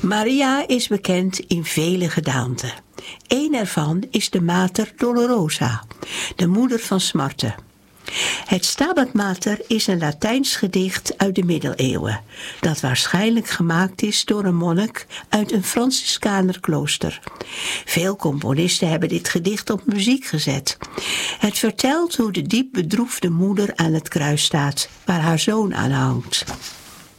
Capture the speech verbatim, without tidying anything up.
Maria is bekend in vele gedaanten. Eén ervan is de Mater Dolorosa, de moeder van smarten. Het Stabat Mater is een Latijns gedicht uit de middeleeuwen, dat waarschijnlijk gemaakt is door een monnik uit een Franciscanerklooster. Veel componisten hebben dit gedicht op muziek gezet. Het vertelt hoe de diep bedroefde moeder aan het kruis staat, waar haar zoon aan hangt.